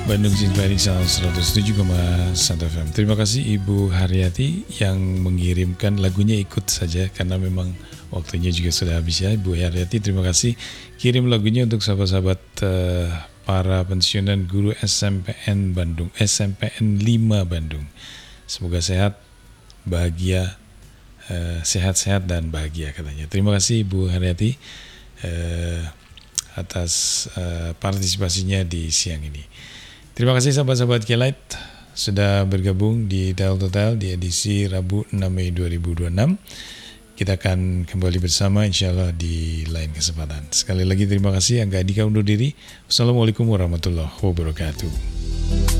Bandung Sinfoni 107,1 FM. Terima kasih Ibu Haryati yang mengirimkan lagunya, ikut saja karena memang waktunya juga sudah habis ya. Ibu Haryati, terima kasih kirim lagunya untuk sahabat-sahabat para pensiunan guru SMPN Bandung, SMPN 5 Bandung. Semoga sehat, bahagia, sehat-sehat dan bahagia katanya. Terima kasih Ibu Haryati atas partisipasinya di siang ini. Terima kasih sahabat-sahabat K-Lite sudah bergabung di Dial Total di edisi Rabu 6 Mei 2026. Kita akan kembali bersama insya Allah di lain kesempatan. Sekali lagi terima kasih. Angga Adika undur diri. Wassalamualaikum warahmatullahi wabarakatuh.